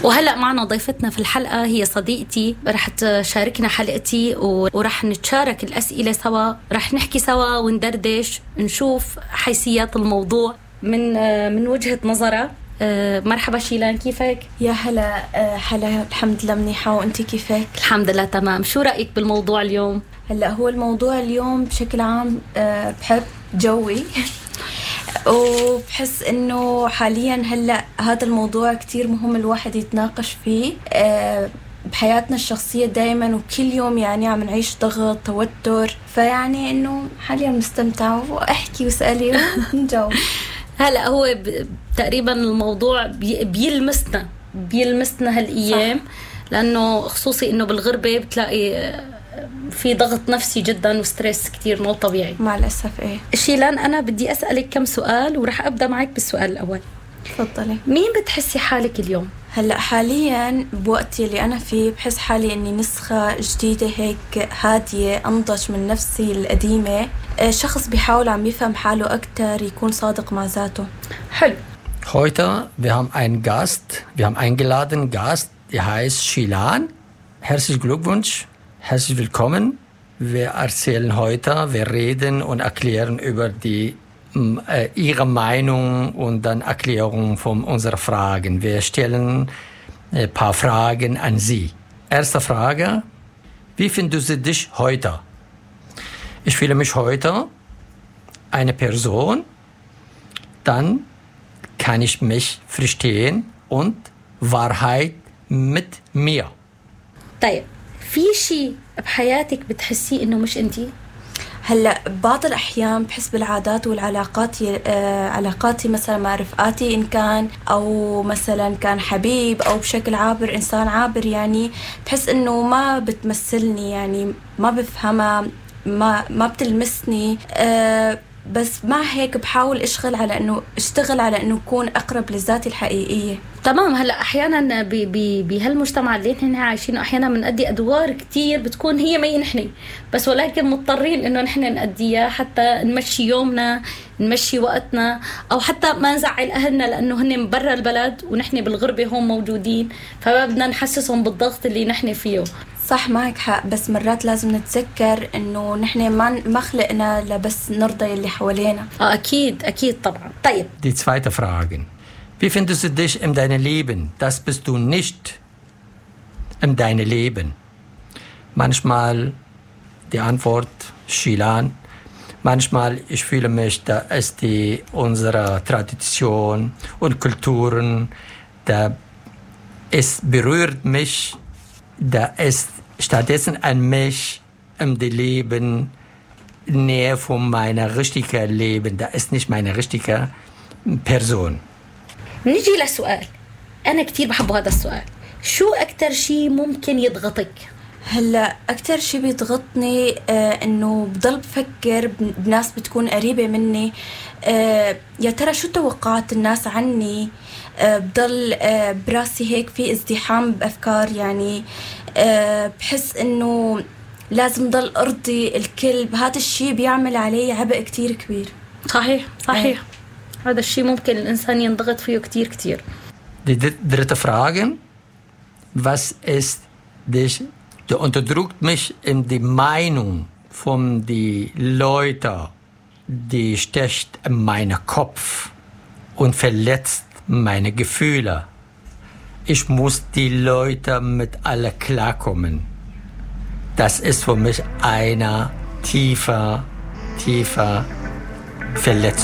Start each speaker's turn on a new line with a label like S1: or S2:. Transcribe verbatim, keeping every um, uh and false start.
S1: وهلأ معنا ضيفتنا في الحلقة هي صديقتي، رح تشاركنا حلقتي ورح نتشارك الأسئلة سوا، رح نحكي سوا وندردش نشوف حيثيات الموضوع من من وجهة نظرها. مرحبا شيلان، كيفك؟
S2: يا هلا. هلا، الحمد لله منيحة، وانت كيفك؟
S1: الحمد لله تمام. شو رأيك بالموضوع اليوم؟
S2: هلا هو الموضوع اليوم بشكل عام بحب جوي وبحس انه حاليا هلا هذا الموضوع كتير مهم الواحد يتناقش فيه بحياتنا الشخصية دايما وكل يوم، يعني عم نعيش ضغط توتر، فيعني انه حاليا مستمتع واحكي واسألي ونجاوب.
S1: هلا هو تقريبا الموضوع بيلمسنا بيلمسنا هالايام، لانه خصوصي انه بالغربة بتلاقي في ضغط نفسي جدا وستريس كتير مو طبيعي
S2: مع الأسف. ايه
S1: شيلان، أنا بدي أسألك كم سؤال ورح أبدأ معك بالسؤال الأول.
S2: تفضلي.
S1: مين بتحسي حالك اليوم؟
S2: هلأ حاليا بوقتي اللي أنا فيه بحس حالي أني نسخة جديدة هيك هادية أنضج من نفسي القديمة، شخص بيحاول عم يفهم حاله أكتر، يكون صادق مع ذاته.
S1: حلو.
S3: Heute, wir haben einen Gast, wir haben eingeladen Gast, der heißt Shilan. Herzlichen Glückwunsch. Herzlich willkommen. Wir erzählen heute, wir reden und erklären über die, äh, Ihre Meinung und dann Erklärungen von unseren Fragen. Wir stellen ein paar Fragen an Sie. Erste Frage, wie findest du dich heute? Ich fühle mich heute eine Person, dann kann ich mich verstehen und Wahrheit mit mir.
S1: طيب، في شيء بحياتك بتحسيه إنه مش أنتي؟
S2: هلا بعض الأحيان بحس بالعادات والعلاقات، آه علاقاتي مثلا مع رفقاتي إن كان، أو مثلا كان حبيب أو بشكل عابر إنسان عابر، يعني بحس إنه ما بتمثلني، يعني ما بفهمها، ما ما بتلمسني. آه بس مع هيك بحاول اشتغل على انه اشتغل على انه اكون اقرب لذاتي الحقيقيه.
S1: تمام. هلا احيانا بهالمجتمع اللي نحن عايشينه احيانا بنأدي ادوار كتير بتكون هي ما نحن، بس ولكن مضطرين انه نحن نأديها حتى نمشي يومنا، نمشي وقتنا، او حتى ما نزعل اهلنا لانه هن برا البلد ونحن بالغربه هون موجودين، فما بدنا نحسسهم بالضغط اللي نحن فيه.
S2: صح، معك حق، بس مرات لازم نتذكر انه نحن ما ما خلقنا لبس نرضي اللي حوالينا.
S1: اه اكيد اكيد طبعا. طيب،
S3: Die zweite Frage. Wie findest du dich in deinem Leben? Das bist du nicht in deinem Leben. Manchmal die Antwort Shilan. Manchmal ich fühle mich, da ist die unsere Tradition und Kulturen, da es berührt mich. Da ist stattdessen an mich im Leben näher von meiner richtigen Leben. Da ist nicht meine richtige Person.
S1: نيجي للسؤال، أنا كتير بحب هذا السؤال. شو أكتر شيء ممكن يضغطك؟
S2: هلا أكتر شيء بيضغطني آه إنه بضل بفكر بناس بتكون قريبة مني، آه يا ترى شو توقعات الناس عني. آه بضل آه براسي هيك في ازدحام بأفكار، يعني آه بحس إنه لازم ضل أرضي الكل. هذا الشيء بيعمل علي عبء كتير كبير.
S1: صحيح صحيح. آه. هذا الشيء ممكن الإنسان ينضغط فيه كتير كتير.
S3: Die dritte Frage, was ist dich, du unterdrückt mich in die Meinung von den Leuten, die sticht in meinen Kopf und verletzt meine Gefühle. Ich muss die Leute mit alle klarkommen. Das ist für mich eine tiefe, tiefe Verletzung.